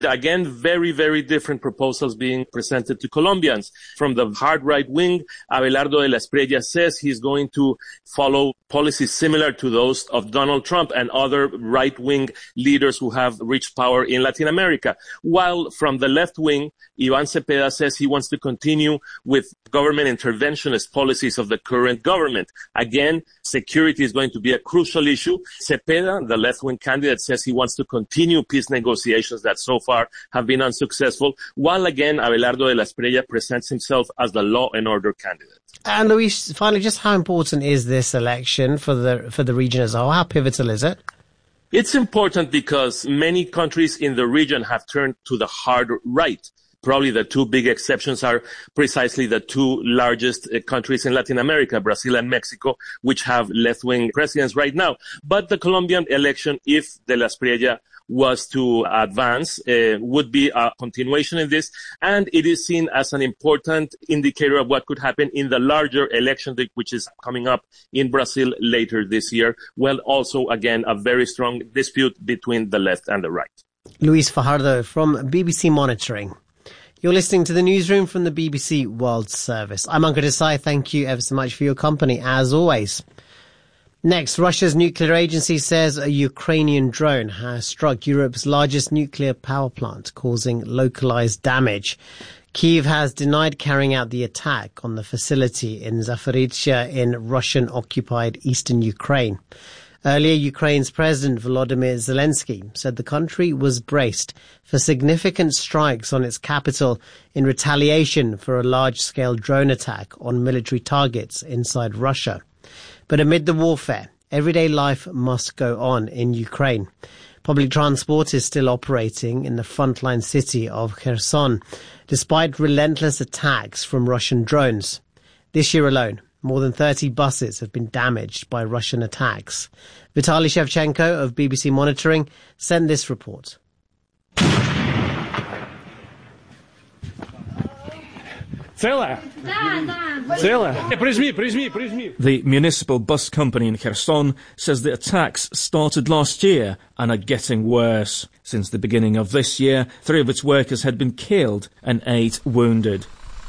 Again, very, very different proposals being presented to Colombians. From the hard right wing, Abelardo de la Espriella says he's going to follow policies similar to those of Donald Trump and other right-wing leaders who have reached power in Latin America. While from the left wing, Iván Cepeda says he wants to continue with government interventionist policies of the current government. Again, security is going to be a crucial issue. Cepeda, the left-wing candidate, says he wants to continue peace negotiations that so far have been unsuccessful, while again, Abelardo de la Espriella presents himself as the law and order candidate. And Luis, finally, just how important is this election for the region as a whole? How pivotal is it? It's important because many countries in the region have turned to the hard right. Probably the two big exceptions are precisely the two largest countries in Latin America, Brazil and Mexico, which have left-wing presidents right now. But the Colombian election, if de la Espriella was to advance, would be a continuation in this, and it is seen as an important indicator of what could happen in the larger election, which is coming up in Brazil later this year. Well, also, again, a very strong dispute between the left and the right. Luis Fajardo from BBC Monitoring. You're listening to the newsroom from the BBC World Service. I'm Ankur Desai. Thank you ever so much for your company, as always. Next, Russia's nuclear agency says a Ukrainian drone has struck Europe's largest nuclear power plant, causing localized damage. Kyiv has denied carrying out the attack on the facility in Zaporizhzhia in Russian-occupied eastern Ukraine. Earlier, Ukraine's President Volodymyr Zelensky said the country was braced for significant strikes on its capital in retaliation for a large-scale drone attack on military targets inside Russia. But amid the warfare, everyday life must go on in Ukraine. Public transport is still operating in the frontline city of Kherson, despite relentless attacks from Russian drones. This year alone, more than 30 buses have been damaged by Russian attacks. Vitaly Shevchenko of BBC Monitoring sent this report. The municipal bus company in Kherson says the attacks started last year and are getting worse. Since the beginning of this year, 3 of its workers had been killed and 8 wounded.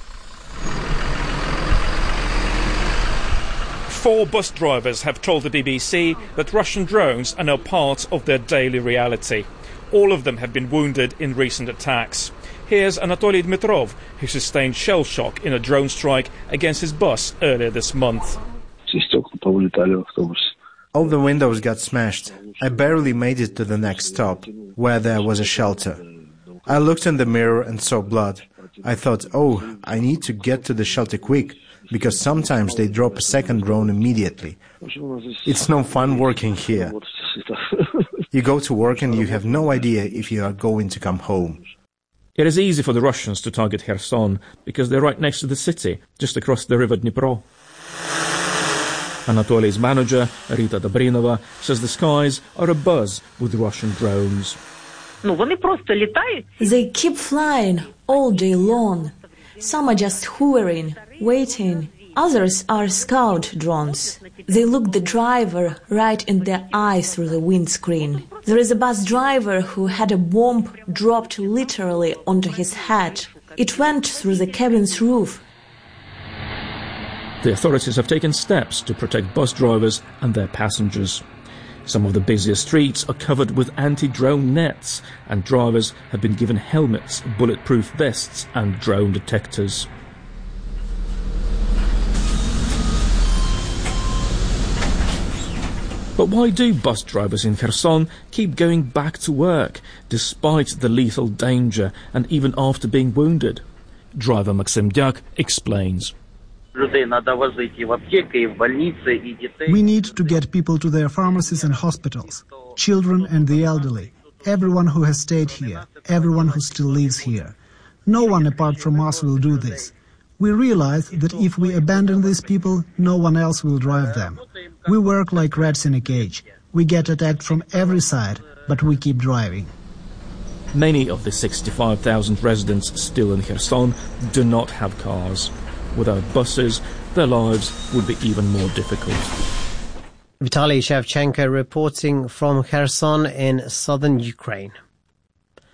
4 bus drivers have told the BBC that Russian drones are now part of their daily reality. All of them have been wounded in recent attacks. Here's Anatoly Dmitrov, who sustained shell shock in a drone strike against his bus earlier this month. All the windows got smashed. I barely made it to the next stop, where there was a shelter. I looked in the mirror and saw blood. I thought, oh, I need to get to the shelter quick, because sometimes they drop a second drone immediately. It's no fun working here. You go to work and you have no idea if you are going to come home. It is easy for the Russians to target Kherson because they're right next to the city, just across the river Dnipro. Anatoly's manager, Rita Dobrinova, says the skies are abuzz with Russian drones. They keep flying all day long. Some are just hovering, waiting. Others are scout drones. They look the driver right in the eye through the windscreen. There is a bus driver who had a bomb dropped literally onto his head. It went through the cabin's roof. The authorities have taken steps to protect bus drivers and their passengers. Some of the busiest streets are covered with anti-drone nets, and drivers have been given helmets, bulletproof vests and drone detectors. But why do bus drivers in Kherson keep going back to work, despite the lethal danger and even after being wounded? Driver Maxim Dyak explains. We need to get people to their pharmacies and hospitals, children and the elderly, everyone who has stayed here, everyone who still lives here. No one apart from us will do this. We realize that if we abandon these people, no one else will drive them. We work like rats in a cage. We get attacked from every side, but we keep driving. Many of the 65,000 residents still in Kherson do not have cars. Without buses, their lives would be even more difficult. Vitaly Shevchenko reporting from Kherson in southern Ukraine.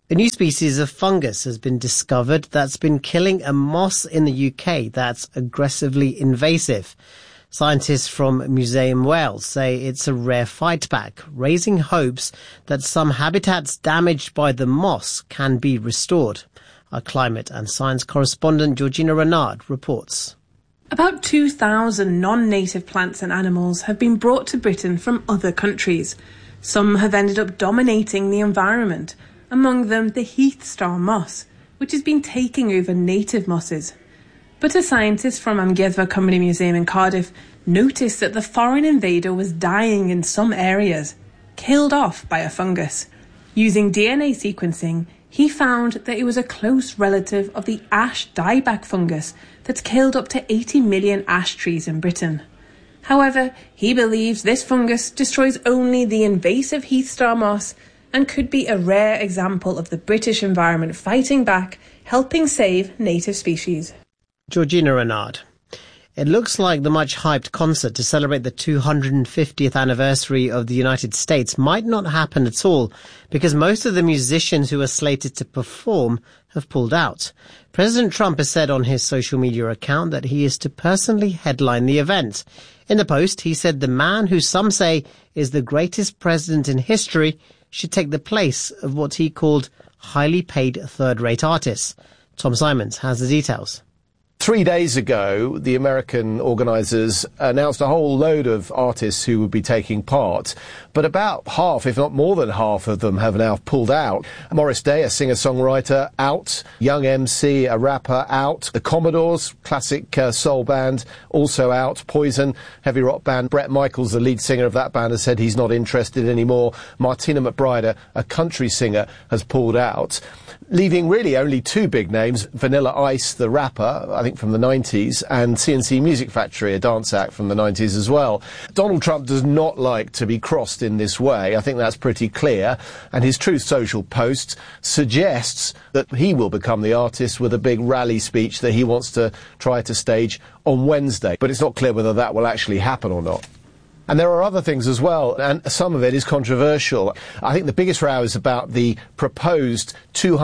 A new species of fungus has been discovered that's been killing a moss in the UK that's aggressively invasive. Scientists from Museum Wales say it's a rare fightback, raising hopes that some habitats damaged by the moss can be restored. Our climate and science correspondent Georgina Renard reports. About 2,000 non-native plants and animals have been brought to Britain from other countries. Some have ended up dominating the environment, among them the Heath Star moss, which has been taking over native mosses. But a scientist from Amgueddfa Cymru Museum in Cardiff noticed that the foreign invader was dying in some areas, killed off by a fungus. Using DNA sequencing, he found that it was a close relative of the ash dieback fungus that's killed up to 80 million ash trees in Britain. However, he believes this fungus destroys only the invasive Heath Star moss and could be a rare example of the British environment fighting back, helping save native species. Georgina Renard. It looks like the much-hyped concert to celebrate the 250th anniversary of the United States might not happen at all because most of the musicians who are slated to perform have pulled out. President Trump has said on his social media account that he is to personally headline the event. In the post, he said the man who some say is the greatest president in history should take the place of what he called highly paid third-rate artists. Tom Simons has the details. 3 days ago, the American organisers announced a whole load of artists who would be taking part, but about half, if not more than half of them have now pulled out. Morris Day, a singer-songwriter, out. Young MC, a rapper, out. The Commodores, classic soul band, also out. Poison, heavy rock band. Bret Michaels, the lead singer of that band, has said he's not interested anymore. Martina McBride, a country singer, has pulled out, leaving really only two big names, Vanilla Ice, the rapper, I think from the 90s, and CNC Music Factory, a dance act from the 90s as well. Donald Trump does not like to be crossed in this way. I think that's pretty clear. And his Truth Social post suggests that he will become the artist with a big rally speech that he wants to try to stage on Wednesday. But it's not clear whether that will actually happen or not. And there are other things as well, and some of it is controversial. I think the biggest row is about the proposed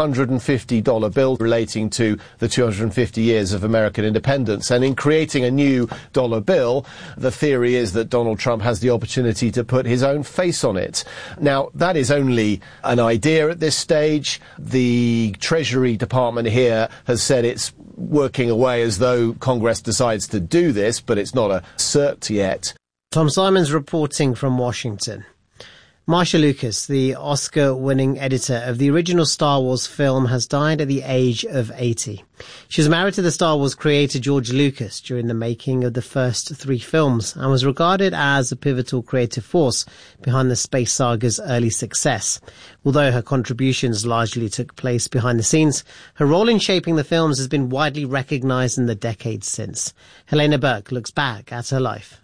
$250 bill relating to the 250 years of American independence. And in creating a new dollar bill, the theory is that Donald Trump has the opportunity to put his own face on it. Now, that is only an idea at this stage. The Treasury Department here has said it's working away as though Congress decides to do this, but it's not a cert yet. Tom Simons reporting from Washington. Marcia Lucas, the Oscar-winning editor of the original Star Wars film, has died at the age of 80. She was married to the Star Wars creator George Lucas during the making of the first three films and was regarded as a pivotal creative force behind the space saga's early success. Although her contributions largely took place behind the scenes, her role in shaping the films has been widely recognized in the decades since. Helena Burke looks back at her life.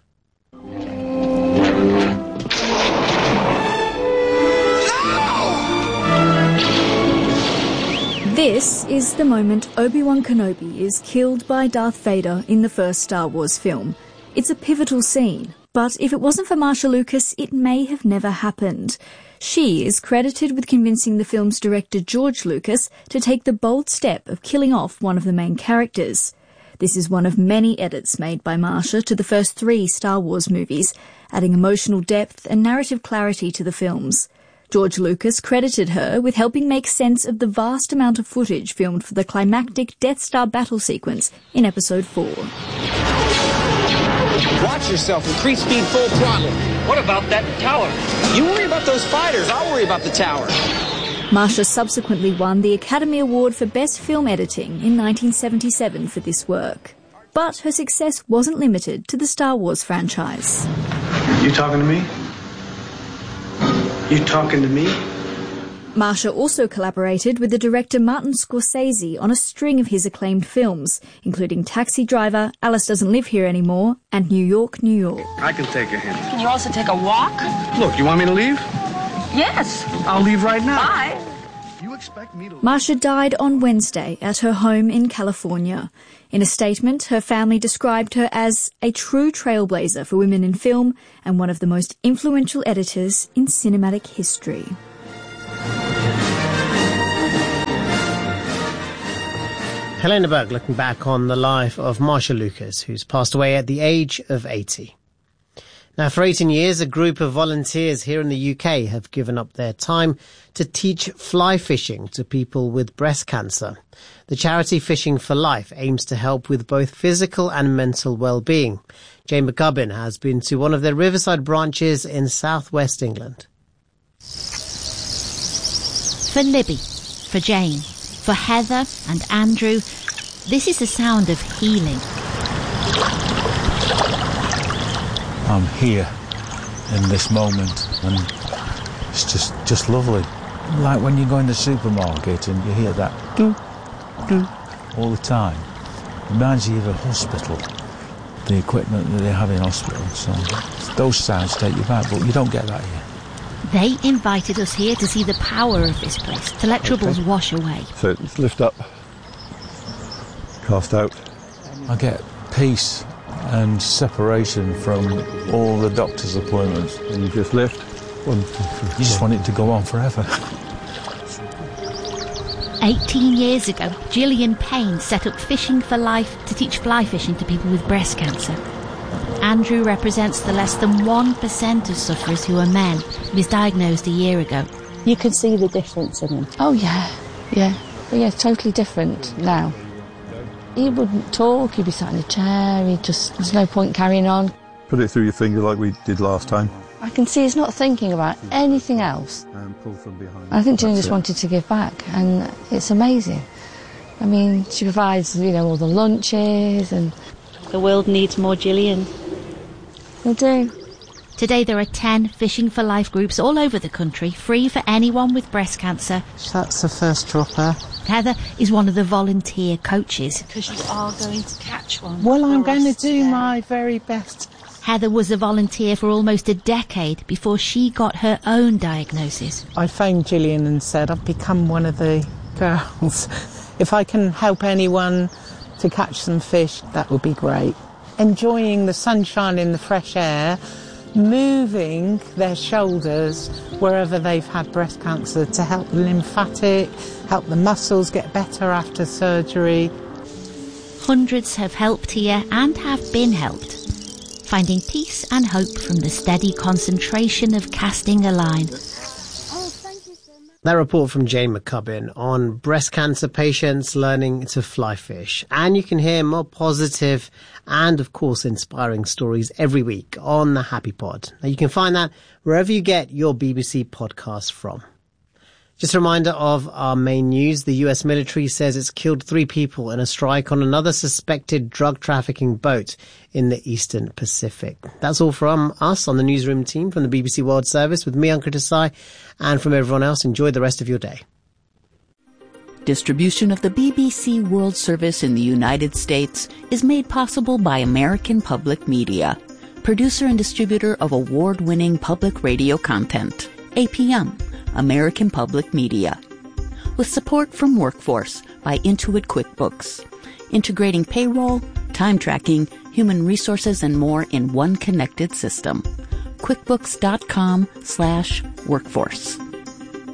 This is the moment Obi-Wan Kenobi is killed by Darth Vader in the first Star Wars film. It's a pivotal scene, but if it wasn't for Marcia Lucas, it may have never happened. She is credited with convincing the film's director George Lucas to take the bold step of killing off one of the main characters. This is one of many edits made by Marcia to the first three Star Wars movies, adding emotional depth and narrative clarity to the films. George Lucas credited her with helping make sense of the vast amount of footage filmed for the climactic Death Star battle sequence in Episode 4. Watch yourself. Increase speed full throttle. What about that tower? You worry about those fighters. I'll worry about the tower. Marcia subsequently won the Academy Award for Best Film Editing in 1977 for this work. But her success wasn't limited to the Star Wars franchise. You talking to me? You talking to me? Marcia also collaborated with the director Martin Scorsese on a string of his acclaimed films, including Taxi Driver, Alice Doesn't Live Here Anymore, and New York, New York. I can take a hint. Can you also take a walk? Look, you want me to leave? Yes. I'll leave right now. Bye. You expect me to... Marcia died on Wednesday at her home in California. In a statement, her family described her as a true trailblazer for women in film and one of the most influential editors in cinematic history. Helena Burke looking back on the life of Marsha Lucas, who's passed away at the age of 80. Now, for 18 years, a group of volunteers here in the UK have given up their time to teach fly fishing to people with breast cancer. The charity Fishing for Life aims to help with both physical and mental well-being. Jane McCubbin has been to one of their riverside branches in southwest England. For Libby, for Jane, for Heather and Andrew, this is the sound of healing. I'm here in this moment, and it's just lovely. Like when you go in the supermarket and you hear that doo, doo all the time. It reminds you of a hospital, the equipment that they have in hospitals. So those sounds take you back, but you don't get that here. They invited us here to see the power of this place, to let troubles wash away. So it's lift up, cast out. I get peace and separation from all the doctor's appointments. And you just lift. You just want it to go on forever. 18 years ago, Gillian Payne set up Fishing for Life to teach fly fishing to people with breast cancer. Andrew represents the less than 1% of sufferers who are men. He was diagnosed a year ago. You can see the difference in him. Oh, yeah. Totally different now. He wouldn't talk, he'd be sat in a chair, there's no point carrying on. Put it through your finger like we did last time. I can see he's not thinking about anything else. And pull from behind. I think Gillian just wanted to give back, and it's amazing. I mean, she provides, all the lunches and... The world needs more Gillian. They do. Today there are 10 Fishing for Life groups all over the country, free for anyone with breast cancer. That's the first dropper. Heather is one of the volunteer coaches. Because you are going to catch one. Well, I'm going to do my very best. Heather was a volunteer for almost a decade before she got her own diagnosis. I phoned Gillian and said, I've become one of the girls. If I can help anyone to catch some fish, that would be great. Enjoying the sunshine in the fresh air, moving their shoulders wherever they've had breast cancer to help the lymphatic, help the muscles get better after surgery. Hundreds have helped here and have been helped, finding peace and hope from the steady concentration of casting a line. That report from Jane McCubbin on breast cancer patients learning to fly fish. And you can hear more positive and, of course, inspiring stories every week on the Happy Pod. Now, you can find that wherever you get your BBC podcasts from. Just a reminder of our main news. The US military says it's killed 3 people in a strike on another suspected drug trafficking boat in the Eastern Pacific. That's all from us on the newsroom team from the BBC World Service with me, Ankit Desai, and from everyone else. Enjoy the rest of your day. Distribution of the BBC World Service in the United States is made possible by American Public Media, producer and distributor of award-winning public radio content. APM, American Public Media. With support from Workforce by Intuit QuickBooks, integrating payroll, time tracking, human resources, and more in one connected system. QuickBooks.com/workforce.